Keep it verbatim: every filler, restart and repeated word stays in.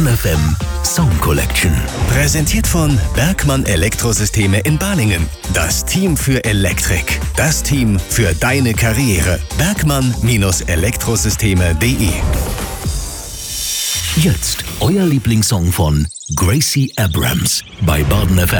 Baden F M Song Collection. Präsentiert von Bergmann Elektrosysteme in Balingen. Das Team für Elektrik. Das Team für deine Karriere. bergmann Elektrosysteme punkt de. Jetzt euer Lieblingssong von Gracie Abrams bei Baden F M.